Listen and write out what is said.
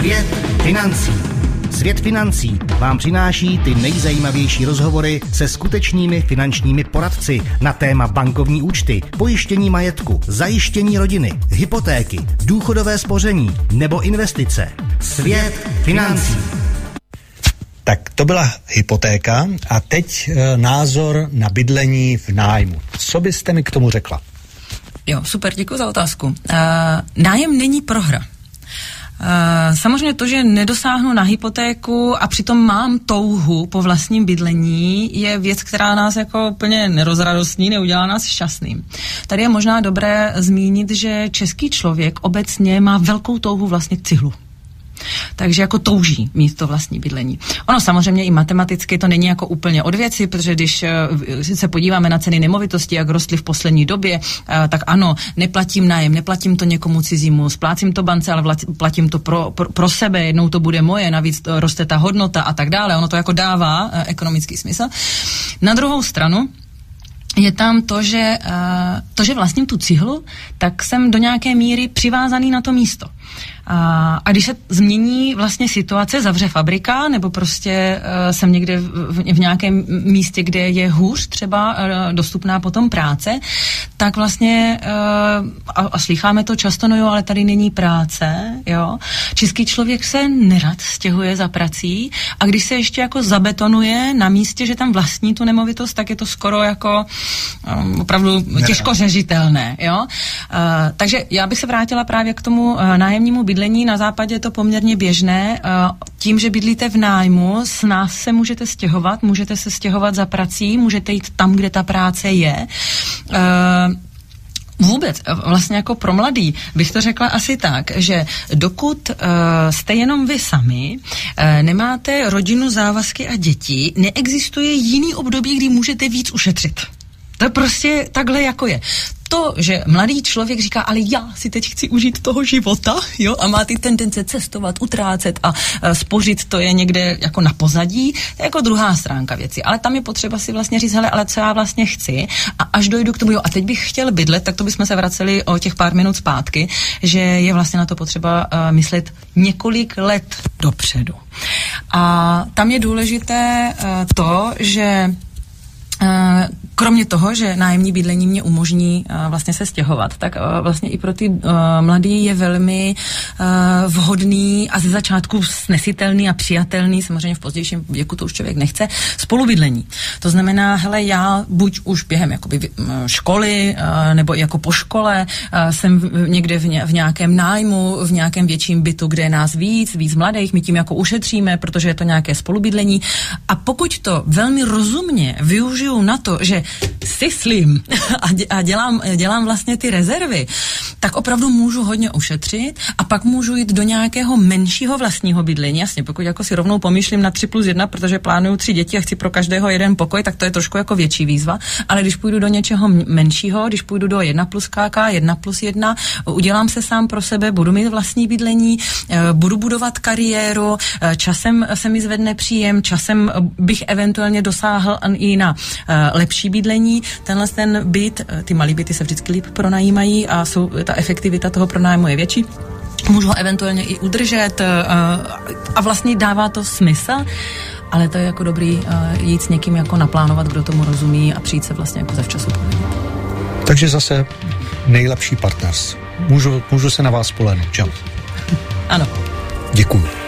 Svět financí. Svět financí vám přináší ty nejzajímavější rozhovory se skutečnými finančními poradci na téma bankovní účty, pojištění majetku, zajištění rodiny, hypotéky, důchodové spoření nebo investice. Svět financí. Tak to byla hypotéka a teď názor na bydlení v nájmu. Co byste mi k tomu řekla? Jo, super, děkuji za otázku. Nájem není prohra. Samozřejmě to, že nedosáhnu na hypotéku a přitom mám touhu po vlastním bydlení, je věc, která nás jako úplně nerozradostní, neudělá nás šťastným. Tady je možná dobré zmínit, že český člověk obecně má velkou touhu vlastnit cihlu. Takže jako touží mít to vlastní bydlení. Ono samozřejmě i matematicky to není jako úplně od věci, protože když se podíváme na ceny nemovitosti, jak rostly v poslední době, tak ano, neplatím nájem, neplatím to někomu cizímu, splácím to bance, ale platím to pro sebe, jednou to bude moje, navíc roste ta hodnota a tak dále. Ono to jako dává ekonomický smysl. Na druhou stranu je tam to, že vlastním tu cihlu, tak jsem do nějaké míry přivázaný na to místo. A když se změní vlastně situace, zavře fabrika, nebo prostě jsem někde v nějakém místě, kde je hůř třeba dostupná potom práce, tak vlastně, a slycháme to často, no jo, ale tady není práce, jo. Český člověk se nerad stěhuje za prací a když se ještě jako zabetonuje na místě, že tam vlastní tu nemovitost, tak je to skoro jako opravdu těžko řešitelné, jo. Takže já bych se vrátila právě k tomu nájemnímu bydlení. Na západě je to poměrně běžné. Tím, že bydlíte v nájmu, s nás se můžete stěhovat, můžete se stěhovat za prací, můžete jít tam, kde ta práce je. Vůbec, vlastně jako pro mladý bych to řekla asi tak, že dokud jste jenom vy sami, nemáte rodinu, závazky a děti, neexistuje jiný období, kdy můžete víc ušetřit. To prostě takhle jako je. To, že mladý člověk říká, ale já si teď chci užít toho života, jo, a má ty tendence cestovat, utrácet a spořit, to je někde jako na pozadí, to je jako druhá stránka věci. Ale tam je potřeba si vlastně říct, hele, ale co já vlastně chci, a až dojdu k tomu, jo, a teď bych chtěl bydlet, tak to bychom se vraceli o těch pár minut zpátky, že je vlastně na to potřeba myslet několik let dopředu. A tam je důležité to, že kromě toho, že nájemní bydlení mě umožní vlastně se stěhovat, tak vlastně i pro ty mladý je velmi vhodný a ze začátku snesitelný a přijatelný, samozřejmě v pozdějším věku to už člověk nechce, spolubydlení. To znamená, hele, já buď už během jakoby školy nebo jako po škole jsem někde v nějakém nájmu, v nějakém větším bytu, kde je nás víc mladých, my tím jako ušetříme, protože je to nějaké spolubydlení. A pokud to velmi rozumně využiju na to, že syslím a dělám vlastně ty rezervy, tak opravdu můžu hodně ušetřit a pak můžu jít do nějakého menšího vlastního bydlení. Jasně, pokud jako si rovnou pomýšlím na 3+1, protože plánuju 3 děti a chci pro každého jeden pokoj, tak to je trošku jako větší výzva, ale když půjdu do něčeho menšího, když půjdu do 1+KK, 1+1, udělám se sám pro sebe, budu mít vlastní bydlení, budu budovat kariéru, časem se mi zvedne příjem, časem bych eventuálně dosáhl i na lepší bydlení. Ten byt, ty malý byty se vždycky líp pronajímají a ta efektivita toho pronájmu je větší. Můžu ho eventuálně i udržet a vlastně dává to smysl, ale to je jako dobrý jít s někým jako naplánovat, kdo tomu rozumí a přijít se vlastně jako zavčasu povědět. Takže zase nejlepší partners. Můžu se na vás spolehnout, čau. Ano. Děkuju.